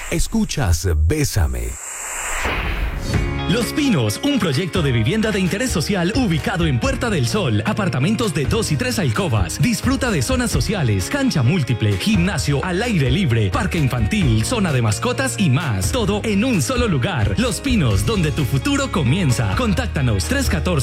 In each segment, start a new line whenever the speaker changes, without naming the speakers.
Escuchas Bésame.
Los Pinos, un proyecto de vivienda de interés social ubicado en Puerta del Sol. Apartamentos de 2 y 3 alcobas. Disfruta de zonas sociales, cancha múltiple, gimnasio al aire libre, parque infantil, zona de mascotas y más. Todo en un solo lugar. Los Pinos, donde tu futuro comienza. Contáctanos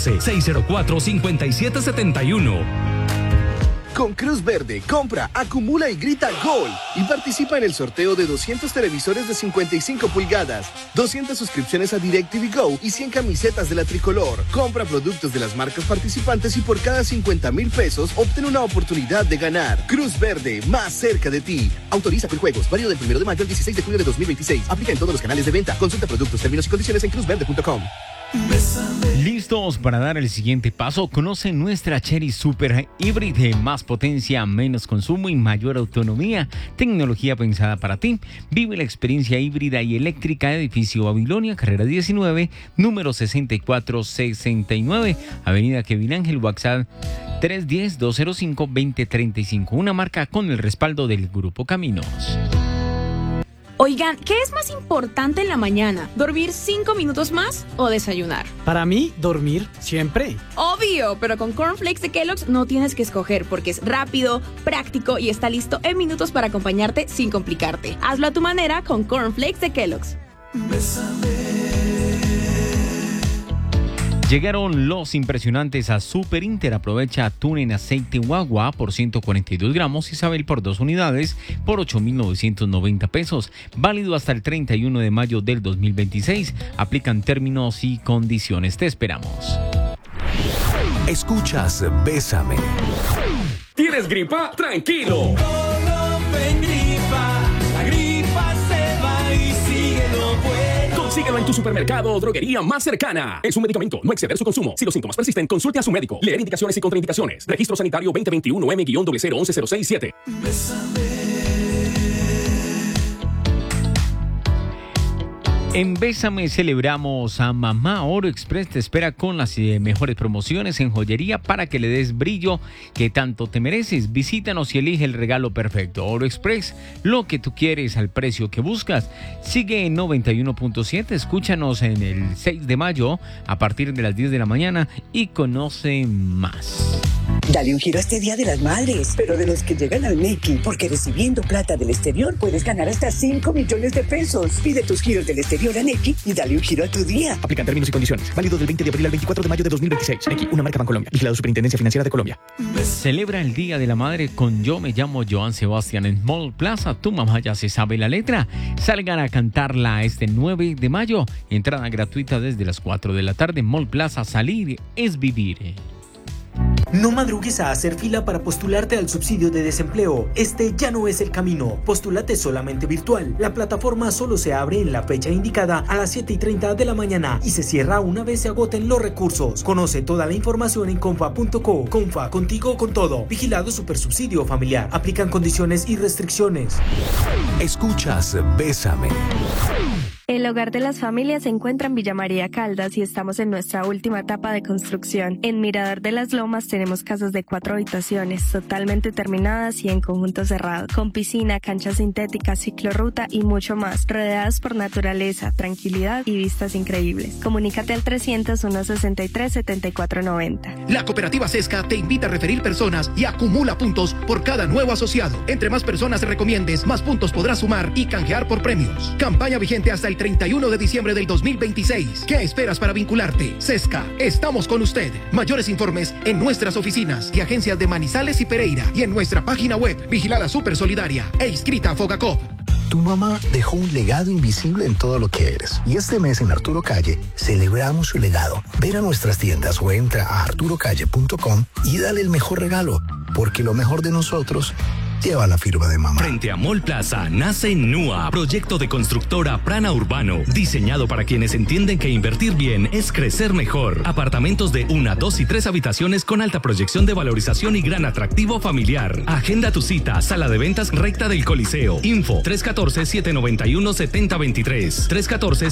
314-604-5771.
Con Cruz Verde, compra, acumula y grita ¡Gol! Y participa en el sorteo de 200 televisores de 55 pulgadas, 200 suscripciones a DirecTV Go y 100 camisetas de la tricolor. Compra productos de las marcas participantes y por cada 50,000 pesos obtén una oportunidad de ganar. Cruz Verde, más cerca de ti. Autoriza con juegos, válido del 1 de mayo al 16 de julio de 2026. Aplica en todos los canales de venta. Consulta productos, términos y condiciones en cruzverde.com.
¿Listos para dar el siguiente paso? Conoce nuestra Chery Super Hybrid de más potencia, menos consumo y mayor autonomía. Tecnología pensada para ti. Vive la experiencia híbrida y eléctrica. Edificio Babilonia, carrera 19, número 6469, Avenida Kevin Ángel, WhatsApp 310-205-2035. Una marca con el respaldo del Grupo Caminos.
Oigan, ¿qué es más importante en la mañana? ¿Dormir 5 minutos más o desayunar?
Para mí, dormir siempre.
Obvio, pero con Cornflakes de Kellogg's no tienes que escoger porque es rápido, práctico y está listo en minutos para acompañarte sin complicarte. Hazlo a tu manera con Cornflakes de Kellogg's.
Llegaron los impresionantes a Super Inter. Aprovecha atún en aceite guagua por 142 gramos, Isabel por 2 unidades por 8,990 pesos. Válido hasta el 31 de mayo del 2026. Aplican términos y condiciones. Te esperamos.
Escuchas Bésame.
¿Tienes gripa? ¡Tranquilo! La gripa se va y sigue lo bueno. Consíguelo en tu supermercado o droguería más cercana. Es un medicamento, no exceder su consumo. Si los síntomas persisten, consulte a su médico. Leer indicaciones y contraindicaciones. Registro Sanitario 2021 M-0011067.
En Bésame celebramos a Mamá. Oro Express te espera con las mejores promociones en joyería para que le des brillo que tanto te mereces. Visítanos y elige el regalo perfecto. Oro Express, lo que tú quieres al precio que buscas. Sigue en 91.7, escúchanos en el 6 de mayo a partir de las 10 de la mañana y conoce más.
Dale un giro a este Día de las Madres, pero de los que llegan al Nequi, porque recibiendo plata del exterior puedes ganar hasta 5 millones de pesos. Pide tus giros del exterior a Nequi y dale un giro a tu día.
Aplican términos y condiciones. Válido del 20 de abril al 24 de mayo de 2026. Nequi, una marca Bancolombia. Vigilado Superintendencia Financiera de Colombia.
Celebra el Día de la Madre con Yo Me Llamo Joan Sebastián en Mall Plaza. Tu mamá ya se sabe la letra. Salgan a cantarla este 9 de mayo. Entrada gratuita desde las 4 de la tarde. Mall Plaza, salir es vivir.
No madrugues a hacer fila para postularte al subsidio de desempleo. Este ya no es el camino. Postúlate solamente virtual. La plataforma solo se abre en la fecha indicada a las 7:30 de la mañana y se cierra una vez se agoten los recursos. Conoce toda la información en confa.co. Confa, contigo con todo. Vigilado Supersubsidio Familiar. Aplican condiciones y restricciones.
Escuchas Bésame.
El Hogar de las Familias se encuentra en Villa María Caldas y estamos en nuestra última etapa de construcción. En Mirador de las Lomas tenemos casas de 4 habitaciones, totalmente terminadas y en conjunto cerrado, con piscina, cancha sintética, ciclorruta y mucho más, rodeadas por naturaleza, tranquilidad y vistas increíbles. Comunícate al 300-163-7490.
La Cooperativa Sesca te invita a referir personas y acumula puntos por cada nuevo asociado. Entre más personas recomiendes, más puntos podrás sumar y canjear por premios. Campaña vigente hasta el 31 de diciembre del 2026. ¿Qué esperas para vincularte? Sesca, estamos con usted. Mayores informes en nuestras oficinas y agencias de Manizales y Pereira y en nuestra página web, vigilada Super Solidaria e inscrita a Fogacop.
Tu mamá dejó un legado invisible en todo lo que eres. Y este mes en Arturo Calle celebramos su legado. Ven a nuestras tiendas o entra a arturocalle.com y dale el mejor regalo, porque lo mejor de nosotros lleva la firma de mamá.
Frente a Mall Plaza nace NUA, proyecto de constructora Prana Urbano, diseñado para quienes entienden que invertir bien es crecer mejor. Apartamentos de 1, 2 y 3 habitaciones con alta proyección de valorización y gran atractivo familiar. Agenda tu cita, sala de ventas recta del Coliseo. Info 314-791-7023. 314